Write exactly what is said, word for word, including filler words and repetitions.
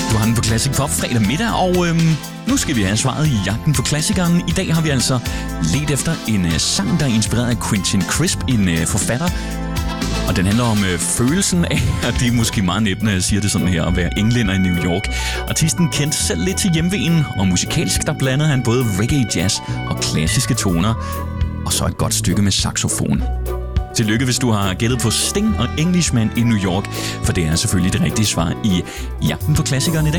Du har den på Classic Pop fredag middag, og øhm, nu skal vi have svaret i jagten på klassikeren. I dag har vi altså let efter en øh, sang, der er inspireret af Quentin Crisp, en øh, forfatter. Og den handler om øh, følelsen af, og det er måske meget nemt, når jeg siger det sådan her, at være englænder i New York. Artisten kendte selv lidt til hjemveen, og musikalsk der blandede han både reggae, jazz og klassiske toner. Og så et godt stykke med saxofon. Tillykke, hvis du har gættet på Sting og Englishman i New York, for det er selvfølgelig det rigtige svar i jagten på klassikeren i dag.